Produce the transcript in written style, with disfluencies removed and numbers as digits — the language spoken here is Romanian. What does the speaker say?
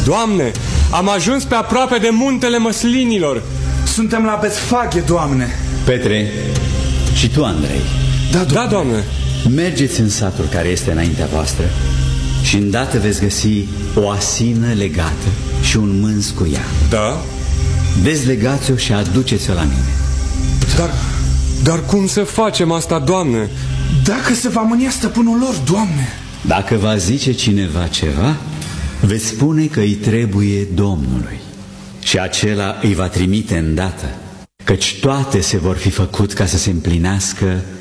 Doamne, am ajuns pe aproape de muntele măslinilor. Suntem la Betfage, Doamne. Petre, și tu, Andrei. Da, Doamne. Mergeți în satul care este înaintea voastră și îndată veți găsi o asină legată și un mâns cu ea. Da? Dezlegați-o și aduceți-o la mine. Dar cum să facem asta, Doamne? Dacă se va mânia stăpânul lor, Doamne. Dacă va zice cineva ceva, veți spune că îi trebuie Domnului și acela îi va trimite îndată, căci toate se vor fi făcut ca să se împlinească